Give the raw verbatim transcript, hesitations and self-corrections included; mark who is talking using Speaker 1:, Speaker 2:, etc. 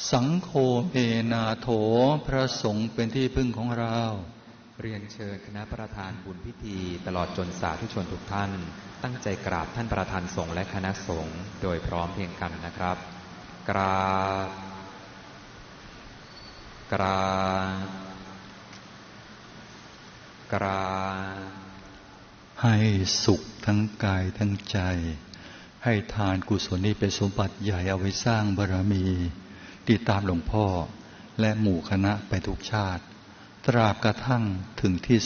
Speaker 1: สังโฆเมนาโถพระสงฆ์เป็นที่พึ่งของเรา
Speaker 2: เรียนเชิญคณะประธานบุญพิธีตลอดจนสาธุชนทุกท่านตั้งใจกราบท่านประธานสงฆ์และคณะสงฆ์โดยพร้อมเพรียงกันนะครับกราบกราบกราบ
Speaker 1: ให้สุขทั้งกายทั้งใจให้ทานกุศลนี้เป็นสมบัติใหญ่เอาไว้สร้างบารมีติดตามหลวงพ่อและหมู่คณะไปทุกชาติตราบกระทั่งถึงที่